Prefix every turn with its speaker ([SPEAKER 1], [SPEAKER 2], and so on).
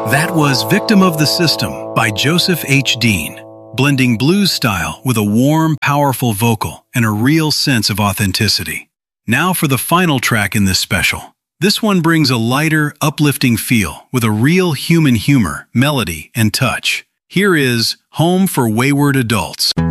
[SPEAKER 1] That was Victim of the System by Joseph H. Dean, blending blues style with a warm, powerful vocal and a real sense of authenticity. Now for the final track in this special. This one brings a lighter, uplifting feel with a real human humor, melody, and touch. Here is Home for Wayward Adults.